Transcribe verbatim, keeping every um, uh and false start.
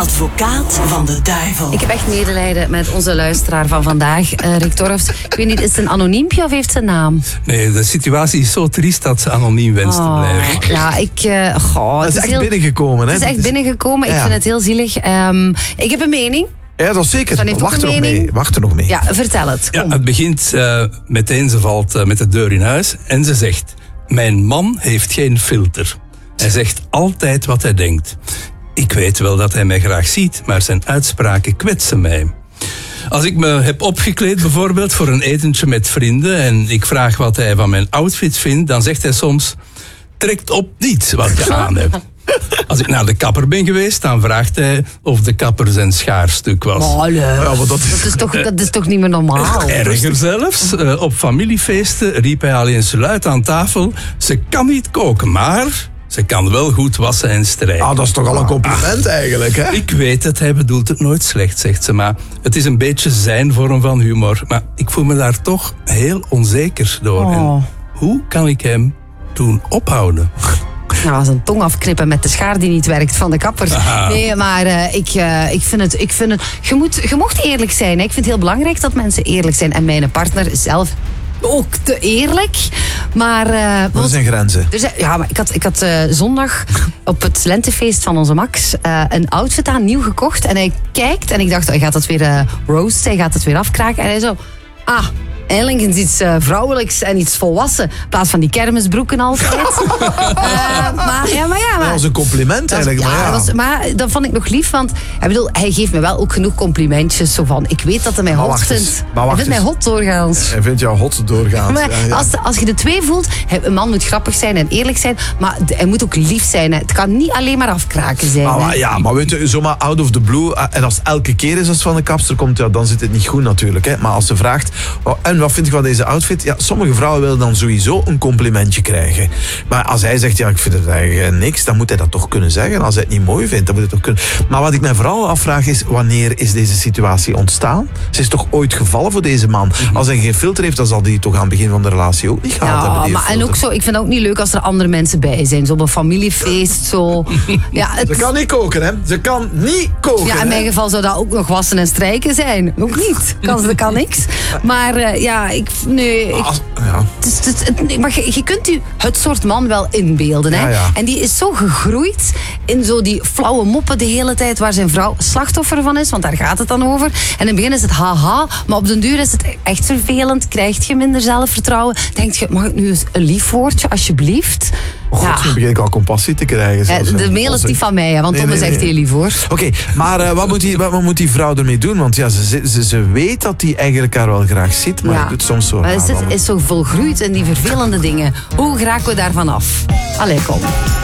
advocaat van de duivel. Ik heb echt medelijden met onze luisteraar van vandaag, uh, Rick Torfs. Ik weet niet, is het een anoniempje of heeft ze een naam? Nee, de situatie is zo triest dat ze anoniem wenst oh, te blijven. Ja, ik... Uh, goh, het is echt heel, binnengekomen, hè? Het is echt binnengekomen. Ik ja. vind het heel zielig. Um, ik heb een mening. Ja, dat is zeker. Wacht er, nog mee. Wacht er nog mee. Ja, vertel het. Kom. Ja, het begint uh, meteen, ze valt uh, met de deur in huis en ze zegt: mijn man heeft geen filter. Hij zegt altijd wat hij denkt. Ik weet wel dat hij mij graag ziet, maar zijn uitspraken kwetsen mij. Als ik me heb opgekleed bijvoorbeeld voor een etentje met vrienden en ik vraag wat hij van mijn outfit vindt, dan zegt hij soms: trekt op niets wat je aan hebt. Als ik naar de kapper ben geweest, dan vraagt hij of de kapper zijn schaarstuk was. Oh, ja, maar dat, is... Dat, is toch, dat is toch niet meer normaal? Erger zelfs, uh, op familiefeesten riep hij al eens luid aan tafel: ze kan niet koken, maar ze kan wel goed wassen en strijken. Ah, dat is toch al een compliment eigenlijk, hè? Ik weet het, hij bedoelt het nooit slecht, zegt ze, maar het is een beetje zijn vorm van humor. Maar ik voel me daar toch heel onzeker door. Oh. En hoe kan ik hem doen ophouden? Nou, zijn tong afknippen met de schaar die niet werkt van de kapper. Aha. Nee, maar uh, ik, uh, ik vind het... Ik vind het je, moet, je mocht eerlijk zijn. Hè. Ik vind het heel belangrijk dat mensen eerlijk zijn. En mijn partner zelf ook te eerlijk. Maar... Uh, wat zijn grenzen? Er zijn, ja, maar ik had, ik had uh, zondag op het lentefeest van onze Max uh, een outfit aan, nieuw gekocht. En hij kijkt en ik dacht, hij gaat dat weer uh, roast, hij gaat het weer afkraken. En hij zo... Ah... Eindelijk is iets uh, vrouwelijks en iets volwassen. In plaats van die kermisbroeken altijd. uh, maar, ja, maar ja, maar, dat was een compliment eigenlijk. Dat, maar, ja. ja. dat was, maar dat vond ik nog lief. Want ik bedoel, hij geeft me wel ook genoeg complimentjes. Zo van, ik weet dat hij mij maar hot vindt. Hij vindt mij hot doorgaans. Hij vindt jou hot doorgaans. Maar ja, ja. Als, als je de twee voelt, een man moet grappig zijn en eerlijk zijn. Maar hij moet ook lief zijn. Hè. Het kan niet alleen maar afkraken zijn. Maar, maar, ja, maar weet je, zomaar out of the blue. En als het elke keer is als het van de kapster komt, ja, dan zit het niet goed natuurlijk. Hè. Maar als ze vraagt, oh, en wat vind je van deze outfit? Ja, sommige vrouwen willen dan sowieso een complimentje krijgen. Maar als hij zegt, ja, ik vind het eigenlijk niks, dan moet hij dat toch kunnen zeggen. Als hij het niet mooi vindt, dan moet hij het toch kunnen. Maar wat ik mij vooral afvraag is, wanneer is deze situatie ontstaan? Ze is toch ooit gevallen voor deze man? Mm-hmm. Als hij geen filter heeft, dan zal hij toch aan het begin van de relatie ook niet gehad ja, hebben. Maar en ook zo, ik vind het ook niet leuk als er andere mensen bij zijn. Zo op een familiefeest, zo. Ja, het... Ze kan niet koken, hè? Ze kan niet koken. Ja, in mijn geval zou dat ook nog wassen en strijken zijn. Ook niet. Kan, ze kan niks. Maar uh, ja, ik... Nee, ik, Als, ja. het is, het, het, maar je, je kunt u het soort man wel inbeelden. Hè? Ja, ja. En die is zo gegroeid in zo die flauwe moppen de hele tijd waar zijn vrouw slachtoffer van is, want daar gaat het dan over. En in het begin is het haha, maar op den duur is het echt vervelend. Krijg je minder zelfvertrouwen? Denk je, mag ik nu eens een lief woordje, alsjeblieft? Oh God, ja. Nu begin ik al compassie te krijgen. Zelfs, de mail is die van mij, hè, want nee, Tom nee, is echt nee. heel lief hoor. Oké, okay, maar uh, wat, moet die, wat moet die vrouw ermee doen? Want ja, ze, ze, ze weet dat hij eigenlijk haar wel graag ziet, maar ja. het doet soms zo. Maar het is, is zo volgroeid in die vervelende dingen. Hoe geraken we daarvan af? Allee, kom.